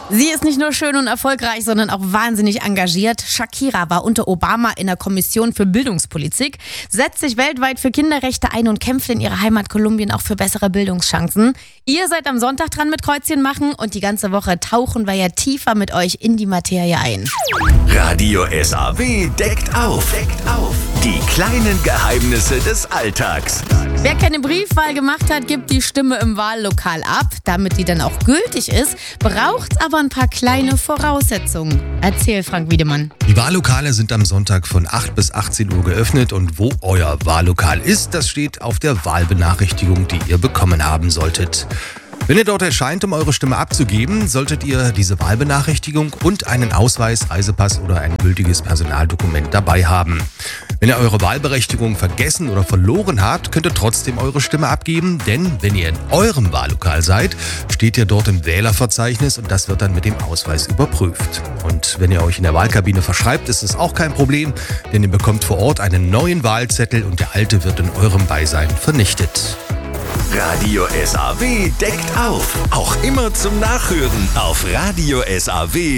Sie ist nicht nur schön und erfolgreich, sondern auch wahnsinnig engagiert. Shakira war unter Obama in der Kommission für Bildungspolitik, setzt sich weltweit für Kinderrechte ein und kämpft in ihrer Heimat Kolumbien auch für bessere Bildungschancen. Ihr seid am Sonntag dran mit Kreuzchen machen und die ganze Woche tauchen wir ja tiefer mit euch in die Materie ein. Radio SAW deckt auf. Die kleinen Geheimnisse des Alltags. Wer keine Briefwahl gemacht hat, gibt die Stimme im Wahllokal ab. Damit die dann auch gültig ist, braucht's aber ein paar kleine Voraussetzungen. Erzähl, Frank Wiedemann. Die Wahllokale sind am Sonntag von 8 bis 18 Uhr geöffnet und wo euer Wahllokal ist, das steht auf der Wahlbenachrichtigung, die ihr bekommen haben solltet. Wenn ihr dort erscheint, um eure Stimme abzugeben, solltet ihr diese Wahlbenachrichtigung und einen Ausweis, Reisepass oder ein gültiges Personaldokument dabei haben. Wenn ihr eure Wahlberechtigung vergessen oder verloren habt, könnt ihr trotzdem eure Stimme abgeben, denn wenn ihr in eurem Wahllokal seid, steht ihr dort im Wählerverzeichnis und das wird dann mit dem Ausweis überprüft. Und wenn ihr euch in der Wahlkabine verschreibt, ist es auch kein Problem, denn ihr bekommt vor Ort einen neuen Wahlzettel und der alte wird in eurem Beisein vernichtet. Radio SAW deckt auf. Auch immer zum Nachhören auf Radio SAW.